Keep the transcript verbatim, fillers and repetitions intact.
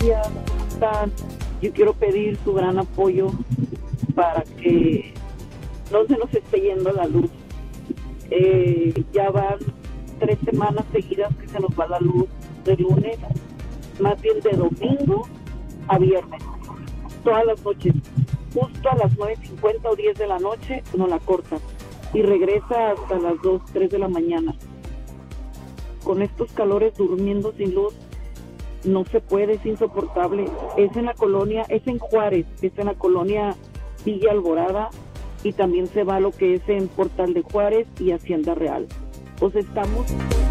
días, ¿cómo están? Yo quiero pedir su gran apoyo para que no se nos esté yendo la luz. Eh, ya van tres semanas seguidas que se nos va la luz de lunes, más bien de domingo a viernes, todas las noches. Justo a las nueve cincuenta o diez de la noche nos la cortan y regresa hasta las dos, tres de la mañana. Con estos calores durmiendo sin luz no se puede, es insoportable. Es en la colonia, es en Juárez, es en la colonia Villa Alborada, y también se va lo que es en Portal de Juárez y Hacienda Real. Pues estamos